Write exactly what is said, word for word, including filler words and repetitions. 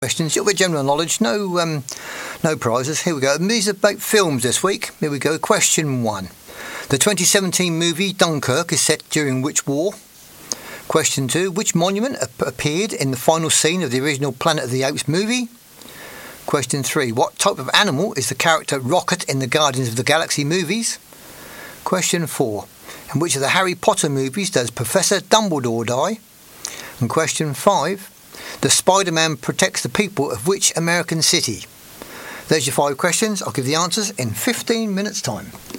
Questions, a little bit general knowledge, no um, no prizes. Here we go. These are about films this week. Here we go. Question one. The twenty seventeen movie Dunkirk is set during which war? Question two. Which monument ap- appeared in the final scene of the original Planet of the Apes movie? Question three. What type of animal is the character Rocket in the Guardians of the Galaxy movies? Question four. In which of the Harry Potter movies does Professor Dumbledore die? And question five. The Spider-Man protects the people of which American city? There's your five questions. I'll give the answers in fifteen minutes' time.